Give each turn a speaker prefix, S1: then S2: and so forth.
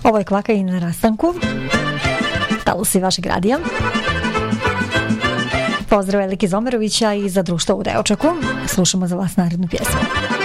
S1: Ovo je Kvaka i na rastanku. Talusi vašeg radija. Pozdrav Elike Zomerovića i za društvo u Deočaku. Slušamo za vas narednu pjesmu.